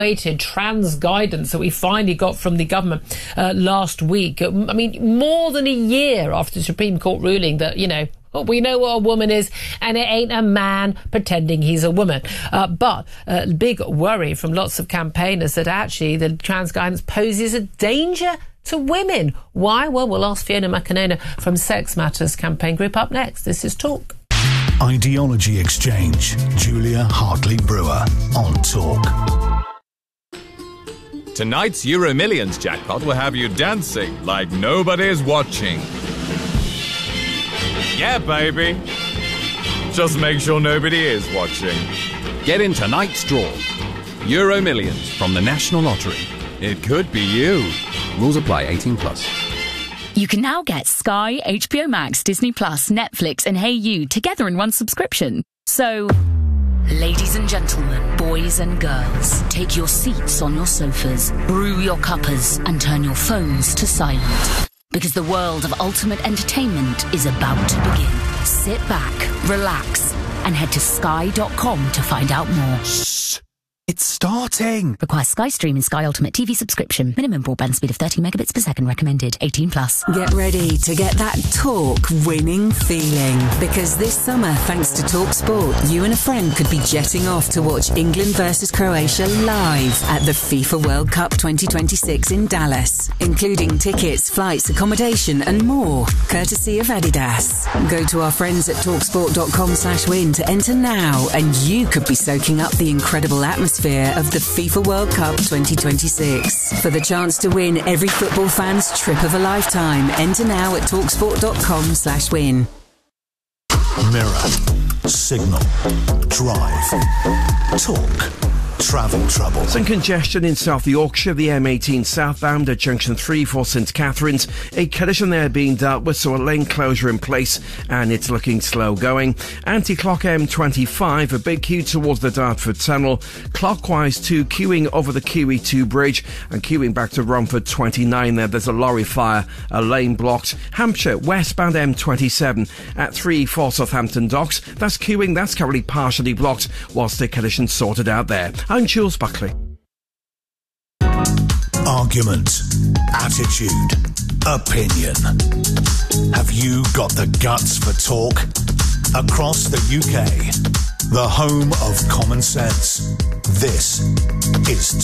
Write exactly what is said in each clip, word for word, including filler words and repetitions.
awaited trans guidance that we finally got from the government uh, last week. I mean, more than a year after the Supreme Court ruling that, you know, well, we know what a woman is, and it ain't a man pretending he's a woman. Uh, but uh, big worry from lots of campaigners that actually the trans guidance poses a danger to women. Why? Well, we'll ask Fiona McInerney from Sex Matters campaign group up next. This is Talk. Ideology Exchange. Julia Hartley-Brewer on Talk. Tonight's Euro Millions jackpot will have you dancing like nobody's watching. Yeah, baby. Just make sure nobody is watching. Get in tonight's draw. Euro Millions from the National Lottery. It could be you. Rules apply. eighteen plus. You can now get Sky, H B O Max, Disney Plus, Netflix and Hey You together in one subscription. So, ladies and gentlemen, boys and girls, take your seats on your sofas, brew your cuppers and turn your phones to silent. Because the world of ultimate entertainment is about to begin. Sit back, relax, and head to sky dot com to find out more. Shh! It's starting! Requires Sky Stream and Sky Ultimate T V subscription. Minimum broadband speed of thirty megabits per second recommended. eighteen plus. Get ready to get that Talk winning feeling. Because this summer, thanks to Talk Sport, you and a friend could be jetting off to watch England versus Croatia live at the FIFA World Cup twenty twenty-six in Dallas, including tickets, flights, accommodation and more, courtesy of Adidas. Go to our friends at talksport dot com slash win to enter now, and you could be soaking up the incredible atmosphere of the FIFA World Cup twenty twenty-six. For the chance to win every football fan's trip of a lifetime, enter now at talksport dot com slash win. Mirror. Signal. Drive. Talk. Travel trouble. Some congestion in South Yorkshire, the M eighteen southbound at junction three for St Catherine's. A collision there being dealt with, so a lane closure in place, and it's looking slow going. Anti-clock M twenty-five, a big queue towards the Dartford Tunnel. Clockwise two, queuing over the Q E two bridge, and queuing back to Romford twenty-nine there. There's a lorry fire, a lane blocked. Hampshire, westbound M twenty-seven at three for Southampton Docks. That's queuing, that's currently partially blocked, whilst the collision sorted out there. I'm Jules Buckley. Argument, attitude, opinion. Have you got the guts for talk? Across the U K, the home of common sense. This is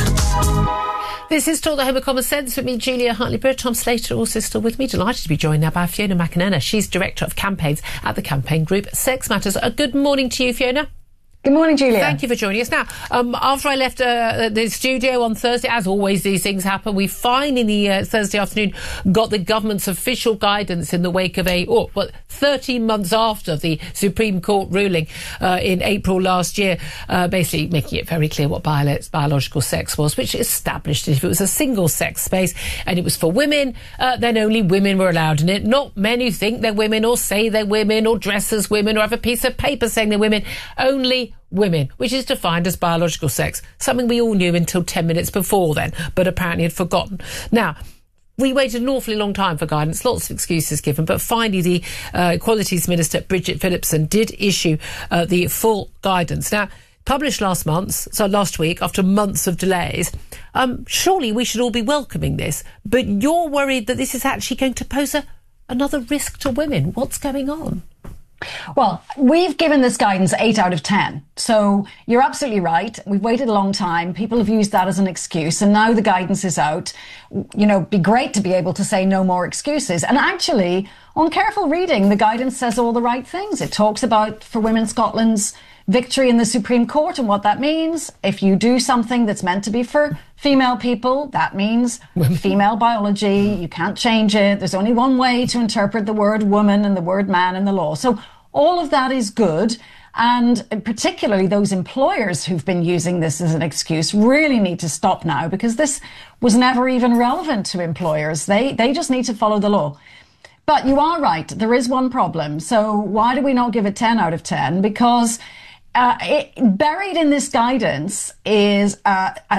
Talk. This is Talk, the home of common sense, with me, Julia Hartley-Brewer. Tom Slater also still with me. Delighted to be joined now by Fiona McInerney. She's Director of Campaigns at the campaign group Sex Matters. A good morning to you, Fiona. Good morning, Julia. Thank you for joining us. Now, um, after I left uh, the studio on Thursday, as always, these things happen. We finally, uh, Thursday afternoon, got the government's official guidance in the wake of a, oh, well, thirteen months after the Supreme Court ruling uh, in April last year, uh, basically making it very clear what bio- biological sex was, which established if it was a single-sex space and it was for women, uh, then only women were allowed in it. Not men who think they're women or say they're women or dress as women or have a piece of paper saying they're women. Only women, which is defined as biological sex, something we all knew until ten minutes before then, but apparently had forgotten. Now, we waited an awfully long time for guidance, lots of excuses given, but finally the uh, Equalities Minister, Bridget Phillipson, did issue uh, the full guidance. Now, published last month, so last week, after months of delays. Um, surely we should all be welcoming this, but you're worried that this is actually going to pose a, another risk to women. What's going on? Well, we've given this guidance eight out of ten. So you're absolutely right. We've waited a long time. People have used that as an excuse. And now the guidance is out. You know, it'd be great to be able to say no more excuses. And actually, on careful reading, the guidance says all the right things. It talks about, for Women Scotland's victory in the Supreme Court and what that means. If you do something that's meant to be for female people, that means female biology. You can't change it. There's only one way to interpret the word woman and the word man in the law. So all of that is good. And particularly those employers who've been using this as an excuse really need to stop now, because this was never even relevant to employers. They, they just need to follow the law. But you are right. There is one problem. So why do we not give it ten out of ten? Because Uh, it, buried in this guidance is uh, a, a,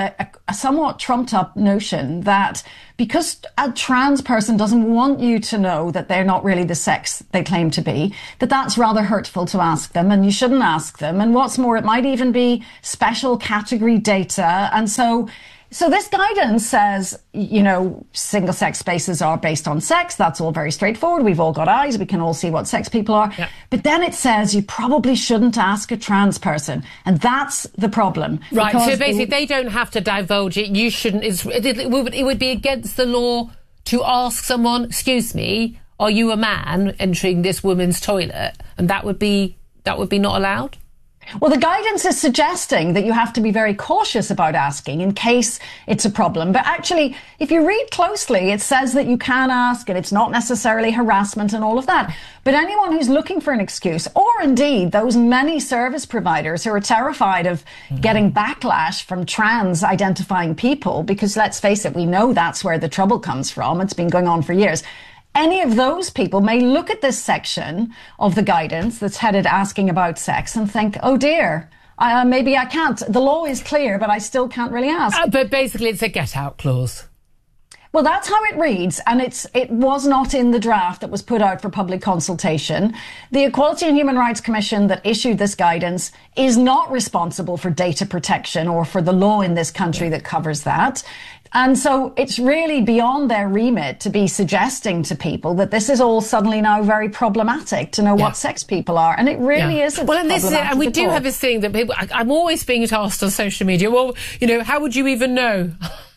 a somewhat trumped up notion that because a trans person doesn't want you to know that they're not really the sex they claim to be, that that's rather hurtful to ask them and you shouldn't ask them. And what's more, it might even be special category data. And so So this guidance says, you know, single sex spaces are based on sex. That's all very straightforward. We've all got eyes. We can all see what sex people are. Yeah. But then it says you probably shouldn't ask a trans person. And that's the problem. Right. So basically they don't have to divulge it. You shouldn't. It's, it, it, would, it would be against the law to ask someone, excuse me, are you a man entering this woman's toilet? And that would be, that would be not allowed? Well, the guidance is suggesting that you have to be very cautious about asking in case it's a problem. But actually, if you read closely, it says that you can ask and it's not necessarily harassment and all of that. But anyone who's looking for an excuse, or indeed those many service providers who are terrified of mm-hmm. getting backlash from trans identifying people, because let's face it, we know that's where the trouble comes from. It's been going on for years. Any of those people may look at this section of the guidance that's headed asking about sex and think, oh dear, uh, maybe I can't. The law is clear, but I still can't really ask. Uh, but basically it's a get-out clause. Well, that's how it reads, and it's it was not in the draft that was put out for public consultation. The Equality and Human Rights Commission that issued this guidance is not responsible for data protection or for the law in this country that covers that. And so it's really beyond their remit to be suggesting to people that this is all suddenly now very problematic to know yeah. what sex people are. And it really yeah. isn't. Well, and this is it. And we do all. have this thing that people, I, I'm always being asked on social media, well, you know, how would you even know?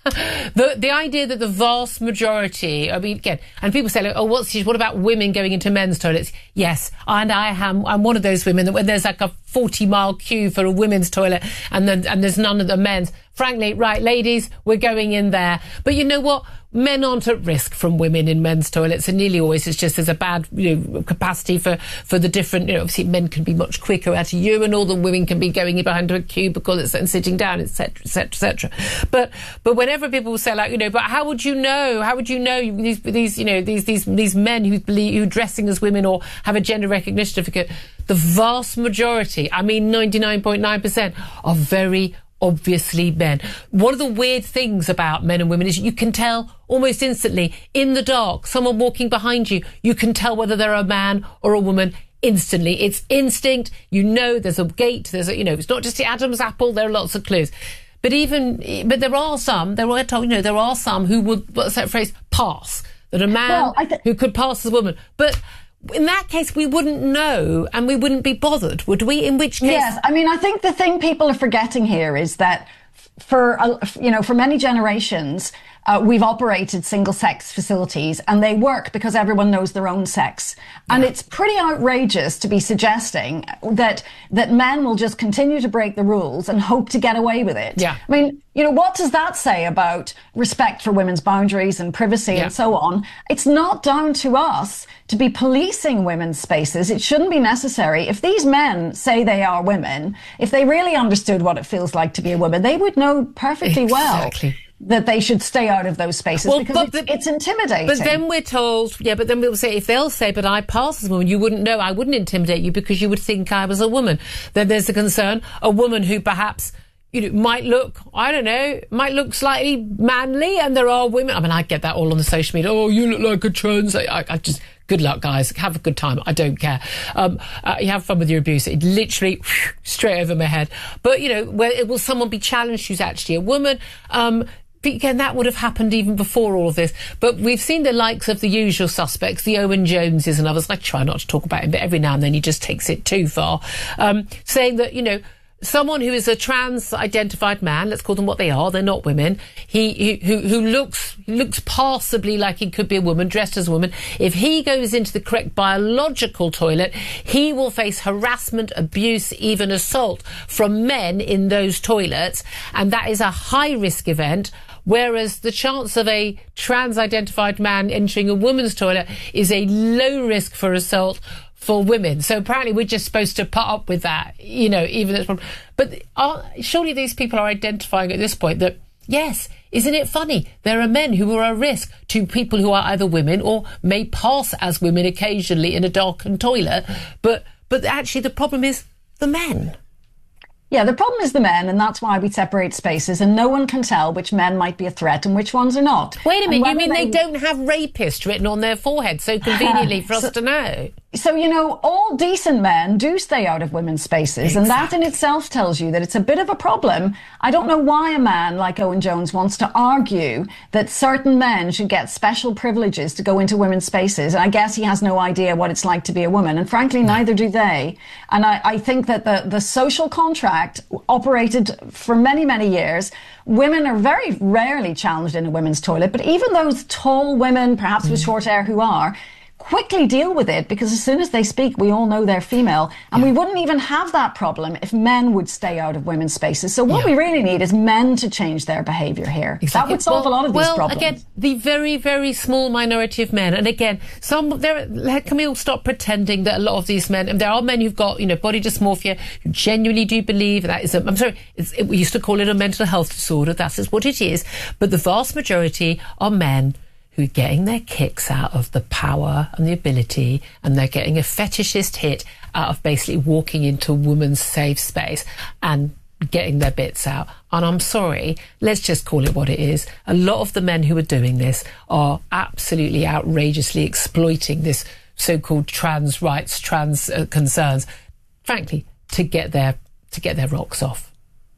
the the idea that the vast majority, I mean, again, and people say, like, oh, what's what about women going into men's toilets? Yes, and I am. I'm one of those women that when there's like a forty mile queue for a women's toilet and then and there's none of the men's. Frankly, right, ladies, we're going in there. But you know what? Men aren't at risk from women in men's toilets, and nearly always it's just there's a bad, you know, capacity for, for the different, you know, obviously men can be much quicker at a urinal than women can be going in behind a cubicle and sitting down, et cetera, et cetera, et cetera. But, but whenever people say, like, you know, but how would you know? How would you know these, these, you know, these, these, these men who believe, who dressing as women or have a gender recognition certificate, the vast majority, I mean ninety-nine point nine percent, are very obviously men. One of the weird things about men and women is you can tell almost instantly in the dark, someone walking behind you, you can tell whether they're a man or a woman instantly. It's instinct. You know, there's a gate. There's a, you know, it's not just the Adam's apple. There are lots of clues. But even, but there are some, there are, you know, there are some who would, what's that phrase, pass. That a man well, th- who could pass as a woman. But in that case, we wouldn't know and we wouldn't be bothered, would we? In which case... Yes, I mean, I think the thing people are forgetting here is that for, uh, you know, for many generations, uh, we've operated single-sex facilities and they work because everyone knows their own sex. Yeah. And it's pretty outrageous to be suggesting that that men will just continue to break the rules and hope to get away with it. Yeah. I mean, you know, what does that say about respect for women's boundaries and privacy yeah. and so on? It's not down to us to be policing women's spaces. It shouldn't be necessary. If these men say they are women, if they really understood what it feels like to be a woman, they would know perfectly exactly. well that they should stay out of those spaces well, because it's, the, it's intimidating. But then we're told, yeah, but then we'll say, if they'll say, but I pass as a woman, you wouldn't know, I wouldn't intimidate you because you would think I was a woman. Then there's a concern, a woman who perhaps, you know, might look, I don't know, might look slightly manly, and there are women, I mean, I get that all on the social media, oh, you look like a trans, I, I just, good luck, guys, have a good time, I don't care. Um, uh, you have fun with your abuse, it literally, whew, straight over my head. But, you know, where, will someone be challenged who's actually a woman? Um, But again, that would have happened even before all of this. But we've seen the likes of the usual suspects, the Owen Joneses and others. I try not to talk about him, but every now and then he just takes it too far. Um, saying that, you know, someone who is a trans-identified man, let's call them what they are, they're not women, he, he who, who looks looks passably like he could be a woman, dressed as a woman, if he goes into the correct biological toilet, he will face harassment, abuse, even assault from men in those toilets, and that is a high-risk event. Whereas the chance of a trans-identified man entering a woman's toilet is a low risk for assault for women. So apparently we're just supposed to put up with that, you know, even though it's... But are, surely these people are identifying at this point that, yes, isn't it funny? There are men who are a risk to people who are either women or may pass as women occasionally in a darkened toilet. But, but actually the problem is the men. Yeah, the problem is the men, and that's why we separate spaces, and no one can tell which men might be a threat and which ones are not. Wait a minute, you mean they... they don't have rapist written on their forehead so conveniently for us so, to know? So, you know, all decent men do stay out of women's spaces, exactly. and that in itself tells you that it's a bit of a problem. I don't know why a man like Owen Jones wants to argue that certain men should get special privileges to go into women's spaces. I guess he has no idea what it's like to be a woman, and frankly, neither do they. And I, I think that the, the social contract operated for many, many years. Women are very rarely challenged in a women's toilet, but even those tall women, perhaps mm. with short hair, who are, quickly deal with it, because as soon as they speak, we all know they're female. And yeah. we wouldn't even have that problem if men would stay out of women's spaces. So what yeah. we really need is men to change their behaviour here. Exactly. That would solve well, a lot of these well, problems. Well, again, the very, very small minority of men. And again, some there. Can we all stop pretending that a lot of these men, and there are men who've got, you know, body dysmorphia, who genuinely do believe that is a, I'm sorry, it's, it, we used to call it a mental health disorder. That is what it is. But the vast majority are men who are getting their kicks out of the power and the ability, and they're getting a fetishist hit out of basically walking into a woman's safe space and getting their bits out. And I'm sorry, let's just call it what it is. A lot of the men who are doing this are absolutely outrageously exploiting this so-called trans rights, trans uh, concerns, frankly, to get their to get their rocks off.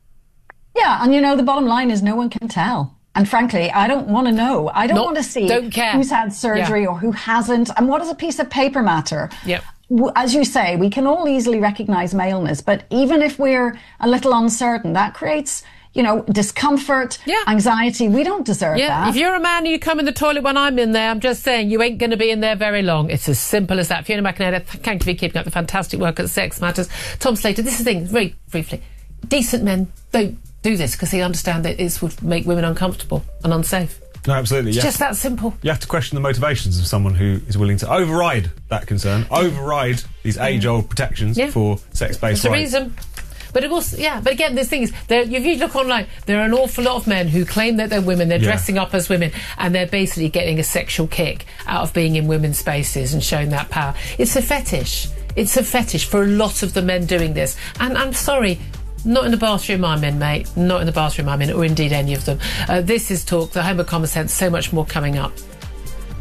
Yeah, and you know, the bottom line is no one can tell. And frankly, I don't want to know. I don't Not, want to see who's had surgery yeah. or who hasn't. And what does a piece of paper matter? Yep. As you say, we can all easily recognise maleness, but even if we're a little uncertain, that creates, you know, discomfort, yeah. anxiety. We don't deserve yeah. that. If you're a man and you come in the toilet when I'm in there, I'm just saying you ain't going to be in there very long. It's as simple as that. Fiona McInerney, thank you for keeping up the fantastic work at Sex Matters. Tom Slater, this is the thing, very briefly. Decent men don't do this because they understand that it would make women uncomfortable and unsafe. No, absolutely. It's yeah. just that simple. You have to question the motivations of someone who is willing to override that concern, override these age-old protections yeah. for sex-based rights. It's a reason. But of course, yeah, but again, this thing is, there, if you look online, there are an awful lot of men who claim that they're women, they're yeah. dressing up as women, and they're basically getting a sexual kick out of being in women's spaces and showing that power. It's a fetish. It's a fetish for a lot of the men doing this. And I'm sorry, not in the bathroom I'm in, mate. Not in the bathroom I'm in, or indeed any of them. Uh, this is Talk, the home of common sense. So much more coming up.